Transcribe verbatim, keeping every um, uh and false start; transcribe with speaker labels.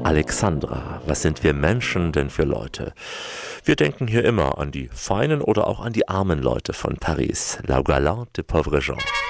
Speaker 1: Alexandra, was sind wir Menschen denn für Leute? Wir denken hier immer an die feinen oder auch an die armen Leute von Paris. La galante pauvre gens.